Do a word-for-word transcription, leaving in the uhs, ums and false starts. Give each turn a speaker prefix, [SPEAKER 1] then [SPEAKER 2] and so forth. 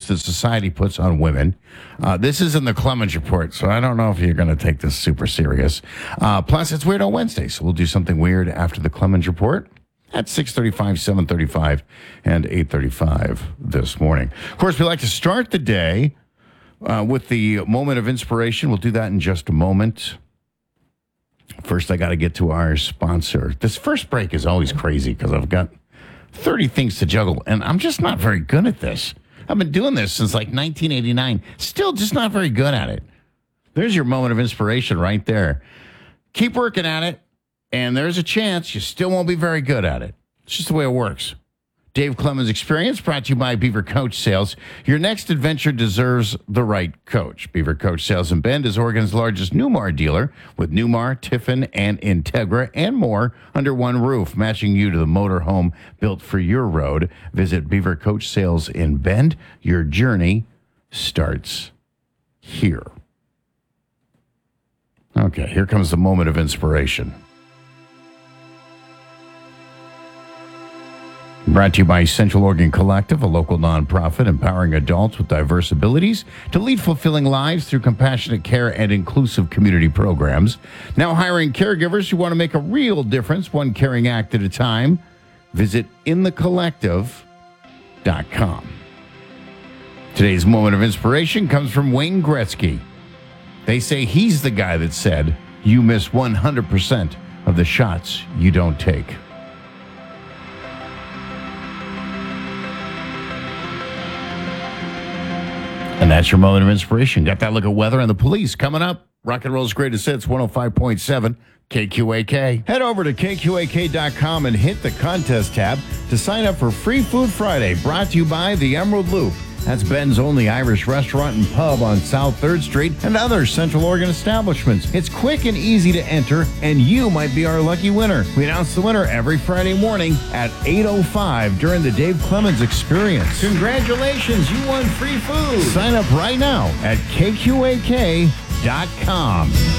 [SPEAKER 1] that society puts on women. Uh, this is in the Clemens Report, so I don't know if you're going to take this super serious. Uh, plus, it's Weirdo Wednesday, so we'll do something weird after the Clemens Report at six thirty-five, seven thirty-five, and eight thirty-five this morning. Of course, we like to start the day uh, with the moment of inspiration. We'll do that in just a moment. First, I got to get to our sponsor. This first break is always crazy because I've got thirty things to juggle, and I'm just not very good at this. I've been doing this since like nineteen eighty-nine. Still just not very good at it. There's your moment of inspiration right there. Keep working at it, and there's a chance you still won't be very good at it. It's just the way it works. Dave Clemens Experience, brought to you by Beaver Coach Sales. Your next adventure deserves the right coach. Beaver Coach Sales in Bend is Oregon's largest Newmar dealer, with Newmar, Tiffin, and Integra, and more under one roof, matching you to the motorhome built for your road. Visit Beaver Coach Sales in Bend. Your journey starts here. Okay, here comes the moment of inspiration. Brought to you by Central Oregon Collective, a local nonprofit empowering adults with diverse abilities to lead fulfilling lives through compassionate care and inclusive community programs. Now hiring caregivers who want to make a real difference, one caring act at a time. Visit in the collective dot com. Today's moment of inspiration comes from Wayne Gretzky. They say he's the guy that said, "You miss one hundred percent of the shots you don't take." And that's your moment of inspiration. Got that look at weather and the police coming up. Rock and Roll's Greatest Hits, one oh five point seven K Q A K. Head over to K Q A K dot com and hit the contest tab to sign up for Free Food Friday, brought to you by the Emerald Loop. That's Ben's only Irish restaurant and pub on South third Street and other Central Oregon establishments. It's quick and easy to enter, and you might be our lucky winner. We announce the winner every Friday morning at eight oh five during the Dave Clemens Experience. Congratulations, you won free food. Sign up right now at K Q A K dot com.